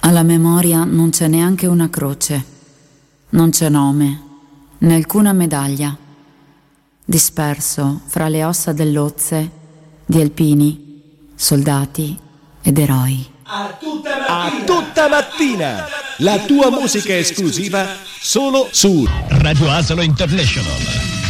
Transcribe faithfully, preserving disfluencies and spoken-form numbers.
Alla memoria non c'è neanche una croce, non c'è nome, né alcuna medaglia. Disperso fra le ossa dell'Ozze di alpini, soldati ed eroi. A tutta mattina, a tutta mattina la tua musica esclusiva solo su Radio Asolo International.